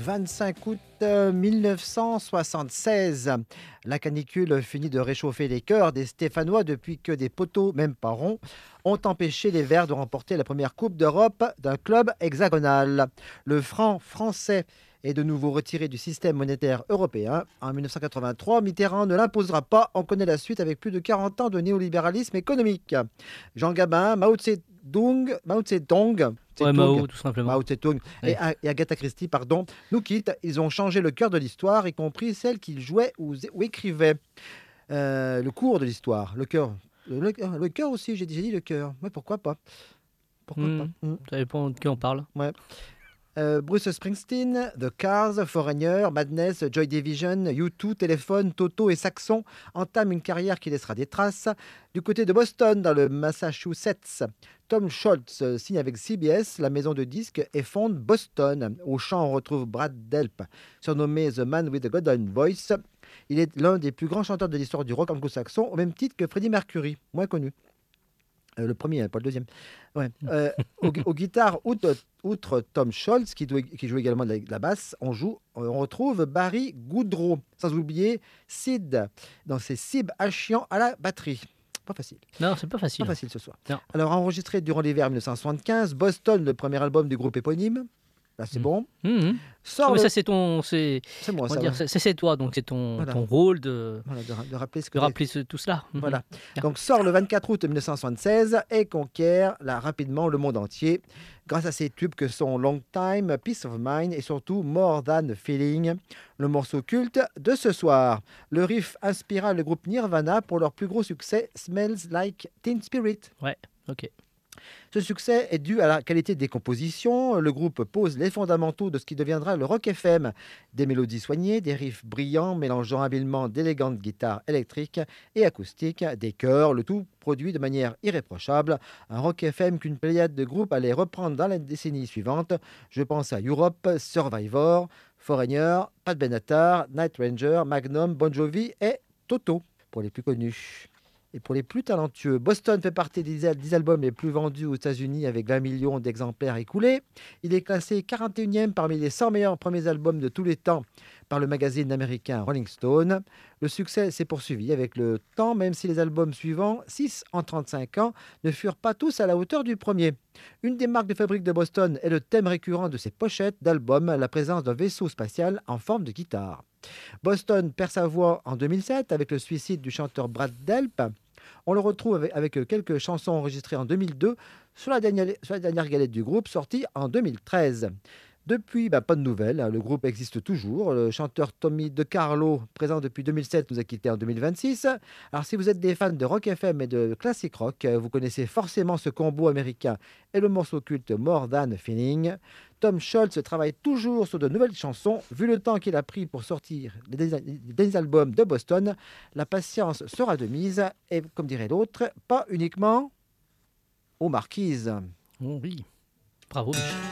25 août 1976. La canicule finit de réchauffer les cœurs des Stéphanois depuis que des poteaux, même pas ronds, ont empêché les Verts de remporter la première Coupe d'Europe d'un club hexagonal. Le franc français est de nouveau retiré du système monétaire européen. En 1983, Mitterrand ne l'imposera pas. On connaît la suite avec plus de 40 ans de néolibéralisme économique. Jean Gabin, Mao Tse-tung, Ouais, Mao, tout simplement. Mao Tse-tung Ouais. et Agatha Christie, pardon, nous quittent. Ils ont changé le cœur de l'histoire, y compris celle qu'ils jouaient ou écrivaient. Le cours de l'histoire, le cœur. Le cœur aussi, j'ai dit le cœur. Ouais, pourquoi pas? Pourquoi pas? Ça dépend de qui on parle. Ouais. Bruce Springsteen, The Cars, Foreigner, Madness, Joy Division, U2, Téléphone, Toto et Saxon entament une carrière qui laissera des traces. Du côté de Boston, dans le Massachusetts, Tom Scholz signe avec CBS, la maison de disques, et fonde Boston. Au chant, on retrouve Brad Delp, surnommé The Man with the Golden Voice. Il est l'un des plus grands chanteurs de l'histoire du rock anglo-saxon, au même titre que Freddie Mercury, moins connu. Le premier, pas le deuxième. Ouais. Aux guitares, outre Tom Scholz, qui joue également de la basse, on retrouve Barry Goudreau, sans oublier Sid, dans ses Sib Achian à la batterie. Pas facile. Non, c'est pas Pas facile. facile ce soir. Non. Alors, enregistré durant l'hiver 1975, Boston, le premier album du groupe éponyme. Là, c'est bon. Mhm. Sort Oh, mais le... ça, c'est ton. C'est moi, On va ça. dire, Ouais. c'est toi, donc c'est Voilà. ton rôle de Voilà, de rappeler ce que rappeler tout cela. Mhm. Voilà. Donc sort le 24 août 1976 et conquiert rapidement le monde entier grâce à ses tubes que sont Long Time, Peace of Mind et surtout More Than a Feeling, le morceau culte de ce soir. Le riff inspira le groupe Nirvana pour leur plus gros succès Smells Like Teen Spirit. Ouais, ok. Ce succès est dû à la qualité des compositions. Le groupe pose les fondamentaux de ce qui deviendra le rock FM. Des mélodies soignées, des riffs brillants mélangeant habilement d'élégantes guitares électriques et acoustiques, des chœurs, le tout produit de manière irréprochable. Un rock FM qu'une pléiade de groupes allait reprendre dans la décennie suivante. Je pense à Europe, Survivor, Foreigner, Pat Benatar, Night Ranger, Magnum, Bon Jovi et Toto, pour les plus connus. Et pour les plus talentueux, Boston fait partie des 10 albums les plus vendus aux États-Unis avec 20 millions d'exemplaires écoulés. Il est classé 41e parmi les 100 meilleurs premiers albums de tous les temps par le magazine américain Rolling Stone. Le succès s'est poursuivi avec le temps, même si les albums suivants, 6 en 35 ans, ne furent pas tous à la hauteur du premier. Une des marques de fabrique de Boston est le thème récurrent de ses pochettes d'albums, la présence d'un vaisseau spatial en forme de guitare. Boston perd sa voix en 2007 avec le suicide du chanteur Brad Delp. On le retrouve avec quelques chansons enregistrées en 2002 sur la dernière galette du groupe sortie en 2013. Depuis, pas de nouvelles, le groupe existe toujours. Le chanteur Tommy DeCarlo, présent depuis 2007, nous a quittés en 2026. Alors si vous êtes des fans de rock FM et de classic rock, vous connaissez forcément ce combo américain et le morceau culte More Than a Feeling. Tom Scholz travaille toujours sur de nouvelles chansons. Vu le temps qu'il a pris pour sortir les albums de Boston, la patience sera de mise et, comme dirait l'autre, pas uniquement aux marquises. Oh oui. Bravo, Michel.